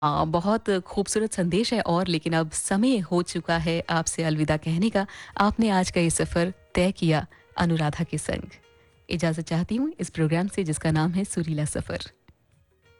बहुत खूबसूरत संदेश है और लेकिन अब समय हो चुका है आपसे अलविदा कहने का। आपने आज का ये सफ़र तय किया अनुराधा के संग। इजाज़त चाहती हूँ इस प्रोग्राम से जिसका नाम है सुरीला सफ़र।